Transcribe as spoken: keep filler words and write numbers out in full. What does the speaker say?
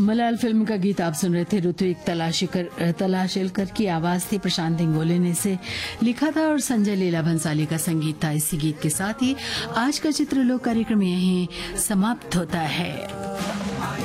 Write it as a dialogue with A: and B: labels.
A: मलाल फिल्म का गीत आप सुन रहे थे। ऋत्विक तलाशिकर तलाशेलकर की आवाज थी, प्रशांत इंगोले ने इसे लिखा था और संजय लीला भंसाली का संगीत था। इसी गीत के साथ ही आज का चित्रलोक कार्यक्रम यहीं समाप्त होता है।